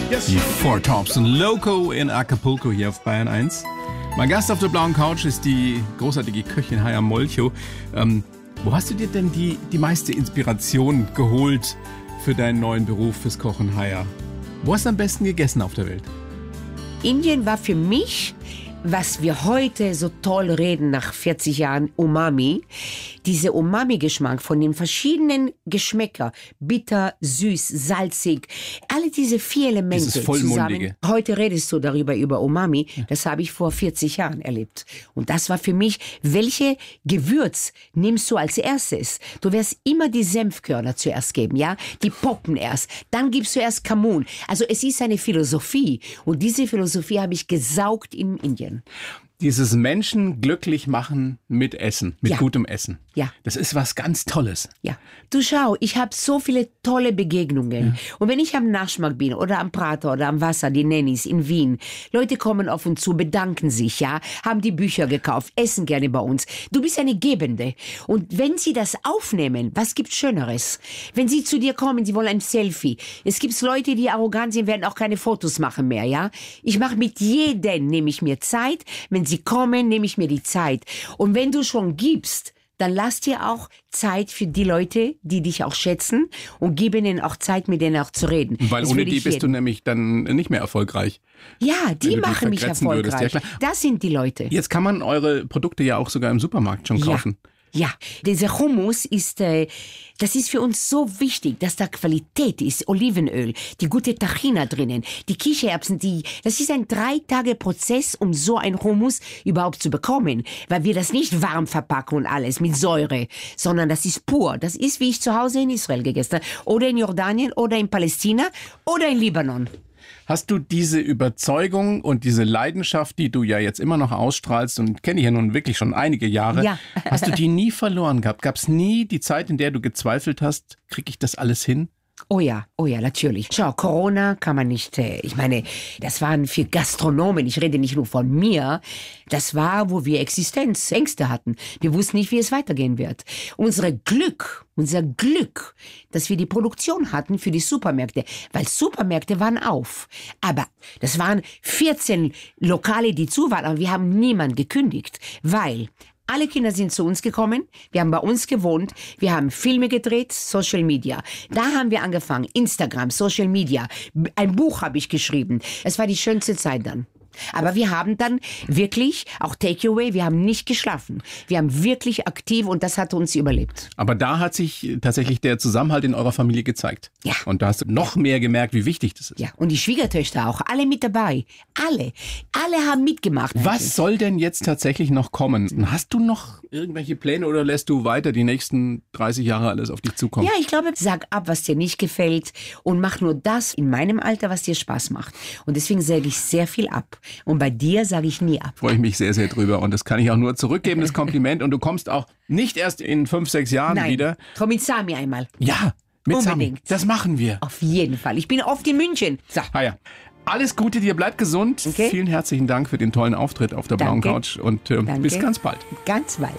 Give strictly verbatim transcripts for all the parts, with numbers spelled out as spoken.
Die Four Tops und Loco in Acapulco hier auf Bayern eins. Mein Gast auf der blauen Couch ist die großartige Köchin Haya Molcho. Ähm, wo hast du dir denn die, die meiste Inspiration geholt für deinen neuen Beruf, fürs Kochen, Haya? Wo hast du am besten gegessen auf der Welt? Indien war für mich, was wir heute so toll reden nach vierzig Jahren, Umami. Dieser Umami-Geschmack von den verschiedenen Geschmäcker, bitter, süß, salzig, alle diese vier Elemente Dieses Vollmundige. zusammen. Heute redest du darüber, über Umami. Das habe ich vor vierzig Jahren erlebt. Und das war für mich, welche Gewürz nimmst du als erstes? Du wirst immer die Senfkörner zuerst geben, ja? Die poppen erst. Dann gibst du erst Kamun. Also es ist eine Philosophie. Und diese Philosophie habe ich gesaugt in Indien. Dieses Menschen glücklich machen mit Essen, mit Ja. gutem Essen. Ja. Das ist was ganz Tolles. Ja. Du schau, ich habe so viele tolle Begegnungen. Ja. Und wenn ich am Naschmarkt bin oder am Prater oder am Wasser, die Nennis in Wien, Leute kommen auf uns zu, bedanken sich, ja, haben die Bücher gekauft, essen gerne bei uns. Du bist eine Gebende. Und wenn sie das aufnehmen, was gibt's Schöneres? Wenn sie zu dir kommen, sie wollen ein Selfie. Es gibt Leute, die arrogant sind, werden auch keine Fotos machen mehr, ja. Ich mache mit jedem, nehme ich mir Zeit. Wenn sie kommen, nehme ich mir die Zeit. Und wenn du schon gibst, dann lass dir auch Zeit für die Leute, die dich auch schätzen, und gib ihnen auch Zeit, mit denen auch zu reden. Weil Das ohne würde die ich bist du jedem- nämlich dann nicht mehr erfolgreich. Ja, wenn die du die machen mich vergrätzen würdest, erfolgreich. ja klar. Das sind die Leute. Jetzt kann man eure Produkte ja auch sogar im Supermarkt schon kaufen. Ja. Ja, dieser Hummus ist, äh, das ist für uns so wichtig, dass da Qualität ist, Olivenöl, die gute Tahina drinnen, die Kichererbsen, die, das ist ein drei Tage Prozess, um so ein Hummus überhaupt zu bekommen, weil wir das nicht warm verpacken und alles mit Säure, sondern das ist pur. Das ist, wie ich zu Hause in Israel gegessen habe, oder in Jordanien, oder in Palästina, oder in Libanon. Hast du diese Überzeugung und diese Leidenschaft, die du ja jetzt immer noch ausstrahlst und kenne ich ja nun wirklich schon einige Jahre, Ja. hast du die nie verloren gehabt? Gab es nie die Zeit, in der du gezweifelt hast, kriege ich das alles hin? Oh ja, oh ja, natürlich. Schau, Corona kann man nicht, äh, ich meine, das waren für Gastronomen, ich rede nicht nur von mir, das war, wo wir Existenzängste hatten. Wir wussten nicht, wie es weitergehen wird. Unsere Glück, unser Glück, dass wir die Produktion hatten für die Supermärkte, weil Supermärkte waren auf. Aber das waren vierzehn Lokale, die zu waren, aber wir haben niemand gekündigt, weil alle Kinder sind zu uns gekommen, wir haben bei uns gewohnt, wir haben Filme gedreht, Social Media. Da haben wir angefangen, Instagram, Social Media. Ein Buch habe ich geschrieben. Es war die schönste Zeit dann. Aber wir haben dann wirklich, auch Takeaway, wir haben nicht geschlafen. Wir haben wirklich aktiv und das hat uns überlebt. Aber da hat sich tatsächlich der Zusammenhalt in eurer Familie gezeigt. Ja. Und da hast du noch mehr gemerkt, wie wichtig das ist. Ja, und die Schwiegertöchter auch, alle mit dabei. Alle. Alle haben mitgemacht. Was soll denn jetzt tatsächlich noch kommen? Hast du noch irgendwelche Pläne oder lässt du weiter die nächsten dreißig Jahre alles auf dich zukommen? Ja, ich glaube, sag ab, was dir nicht gefällt und mach nur das in meinem Alter, was dir Spaß macht. Und deswegen sage ich sehr viel ab. Und bei dir sage ich nie ab. Freue ich mich sehr, sehr drüber. Und das kann ich auch nur zurückgeben, das Kompliment. Und du kommst auch nicht erst in fünf, sechs Jahren Nein, wieder. komm mit Sami einmal. Ja, mit Sami. Unbedingt. Das machen wir. Auf jeden Fall. Ich bin oft in München. So. Ah ja. Alles Gute dir, bleib gesund. Okay. Vielen herzlichen Dank für den tollen Auftritt auf der Danke. blauen Couch. Und äh, Danke. bis ganz bald. Ganz bald.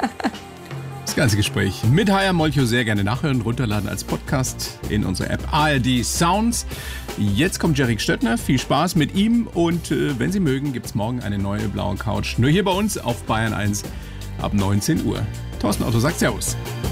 Das ganze Gespräch mit Haya Molcho sehr gerne nachhören, runterladen als Podcast in unserer App A R D Sounds. Jetzt kommt Jerry Stöttner. Viel Spaß mit ihm und äh, wenn Sie mögen, gibt es morgen eine neue blaue Couch. Nur hier bei uns auf Bayern eins ab neunzehn Uhr. Thorsten Otto sagt Servus.